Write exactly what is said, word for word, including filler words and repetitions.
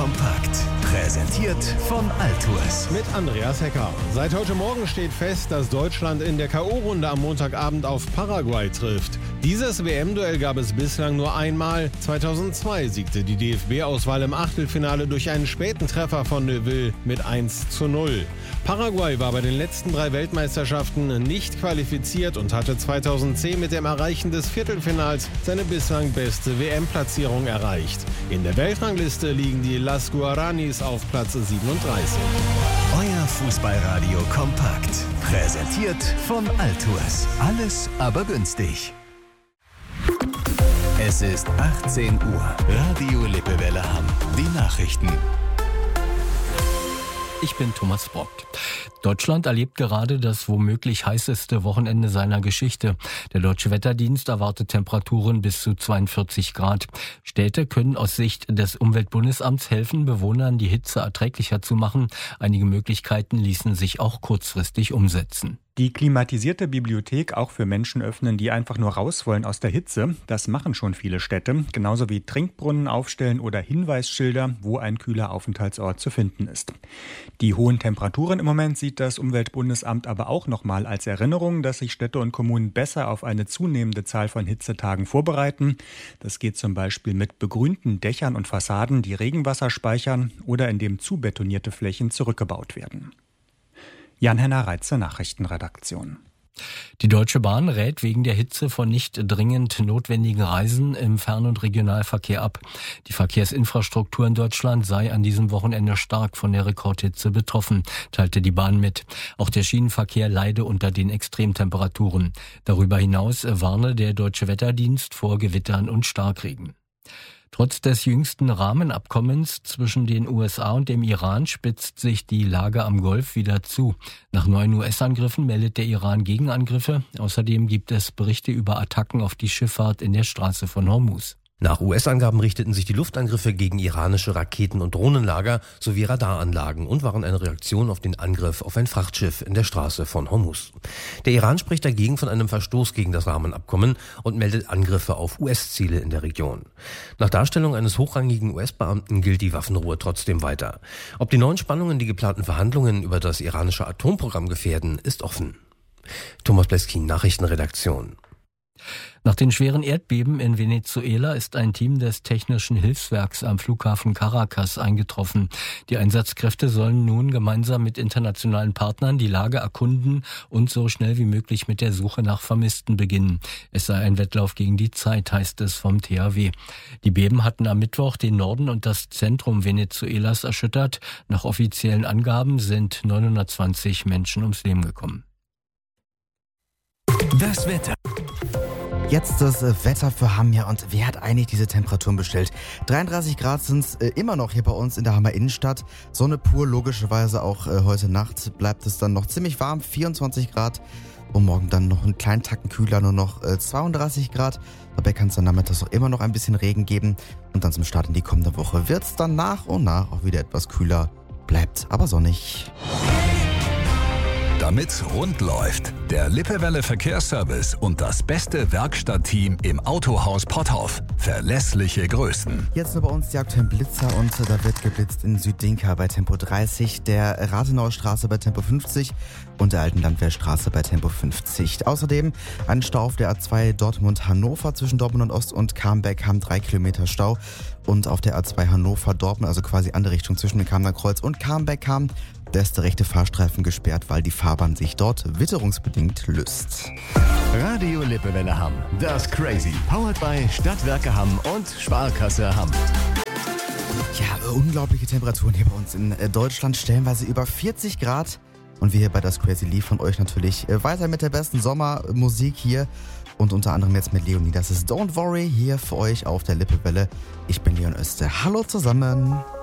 kompakt. Präsentiert von Altours. Mit Andreas Hecker. Seit heute Morgen steht fest, dass Deutschland in der K O-Runde am Montagabend auf Paraguay trifft. Dieses W M-Duell gab es bislang nur einmal. zweitausendzwei siegte die D F B-Auswahl im Achtelfinale durch einen späten Treffer von Neuville mit eins zu null. Paraguay war bei den letzten drei Weltmeisterschaften nicht qualifiziert und hatte zweitausendzehn mit dem Erreichen des Viertelfinals seine bislang beste W M-Platzierung erreicht. In der Weltrangliste liegen die Las Guaranis auf Platz siebenunddreißig. Euer Fußballradio kompakt. Präsentiert von Altours. Alles aber günstig. Es ist achtzehn Uhr. Radio Lippewelle Hamm. Die Nachrichten. Ich bin Thomas Brockt. Deutschland erlebt gerade das womöglich heißeste Wochenende seiner Geschichte. Der Deutsche Wetterdienst erwartet Temperaturen bis zu zweiundvierzig Grad. Städte können aus Sicht des Umweltbundesamts helfen, Bewohnern die Hitze erträglicher zu machen. Einige Möglichkeiten ließen sich auch kurzfristig umsetzen. Die klimatisierte Bibliothek auch für Menschen öffnen, die einfach nur raus wollen aus der Hitze. Das machen schon viele Städte. Genauso wie Trinkbrunnen aufstellen oder Hinweisschilder, wo ein kühler Aufenthaltsort zu finden ist. Die hohen Temperaturen im Moment sieht das Umweltbundesamt aber auch nochmal als Erinnerung, dass sich Städte und Kommunen besser auf eine zunehmende Zahl von Hitzetagen vorbereiten. Das geht zum Beispiel mit begrünten Dächern und Fassaden, die Regenwasser speichern oder indem zubetonierte Flächen zurückgebaut werden. Jan-Henner Reitze, Nachrichtenredaktion. Die Deutsche Bahn rät wegen der Hitze von nicht dringend notwendigen Reisen im Fern- und Regionalverkehr ab. Die Verkehrsinfrastruktur in Deutschland sei an diesem Wochenende stark von der Rekordhitze betroffen, teilte die Bahn mit. Auch der Schienenverkehr leide unter den Extremtemperaturen. Darüber hinaus warne der Deutsche Wetterdienst vor Gewittern und Starkregen. Trotz des jüngsten Rahmenabkommens zwischen den U S A und dem Iran spitzt sich die Lage am Golf wieder zu. Nach neuen U S-Angriffen meldet der Iran Gegenangriffe. Außerdem gibt es Berichte über Attacken auf die Schifffahrt in der Straße von Hormuz. Nach U S-Angaben richteten sich die Luftangriffe gegen iranische Raketen- und Drohnenlager sowie Radaranlagen und waren eine Reaktion auf den Angriff auf ein Frachtschiff in der Straße von Hormuz. Der Iran spricht dagegen von einem Verstoß gegen das Rahmenabkommen und meldet Angriffe auf U S-Ziele in der Region. Nach Darstellung eines hochrangigen U S-Beamten gilt die Waffenruhe trotzdem weiter. Ob die neuen Spannungen die geplanten Verhandlungen über das iranische Atomprogramm gefährden, ist offen. Thomas Bleskin, Nachrichtenredaktion. Nach den schweren Erdbeben in Venezuela ist ein Team des Technischen Hilfswerks am Flughafen Caracas eingetroffen. Die Einsatzkräfte sollen nun gemeinsam mit internationalen Partnern die Lage erkunden und so schnell wie möglich mit der Suche nach Vermissten beginnen. Es sei ein Wettlauf gegen die Zeit, heißt es vom T H W. Die Beben hatten am Mittwoch den Norden und das Zentrum Venezuelas erschüttert. Nach offiziellen Angaben sind neunhundertzwanzig Menschen ums Leben gekommen. Das Wetter. Jetzt das Wetter für Hamm, ja, und wer hat eigentlich diese Temperaturen bestellt? dreiunddreißig Grad sind es äh, immer noch hier bei uns in der Hammer Innenstadt. Sonne pur, logischerweise auch äh, heute Nacht bleibt es dann noch ziemlich warm, vierundzwanzig Grad. Und morgen dann noch einen kleinen Tacken kühler, nur noch äh, zweiunddreißig Grad. Dabei kann es dann nachmittags auch immer noch ein bisschen Regen geben. Und dann zum Start in die kommende Woche wird es dann nach und nach auch wieder etwas kühler, bleibt aber sonnig. Damit's rund läuft, der Lippewelle Verkehrsservice und das beste Werkstattteam im Autohaus Potthoff. Verlässliche Größen. Jetzt nur bei uns die aktuellen Blitzer und da wird geblitzt in Südinka bei Tempo dreißig, der Rathenauer Straße bei Tempo fünfzig und der Alten Landwehrstraße bei Tempo fünfzig. Außerdem ein Stau auf der A zwei Dortmund-Hannover zwischen Dortmund und Ost und Camberg haben drei Kilometer Stau. Und auf der A zwei Hannover-Dortmund, also quasi andere Richtung zwischen dem Kamener Kreuz und Camberg kam, da ist der rechte Fahrstreifen gesperrt, weil die Fahrbahn sich dort witterungsbedingt löst. Radio Lippewelle Hamm, das Crazy. Powered by Stadtwerke Hamm und Sparkasse Hamm. Ja, unglaubliche Temperaturen hier bei uns in Deutschland, stellenweise über vierzig Grad. Und wir hier bei das Crazy liefern euch natürlich weiter mit der besten Sommermusik hier. Und unter anderem jetzt mit Leonie. Das ist Don't Worry hier für euch auf der Lippewelle. Ich bin Leon Öste. Hallo zusammen.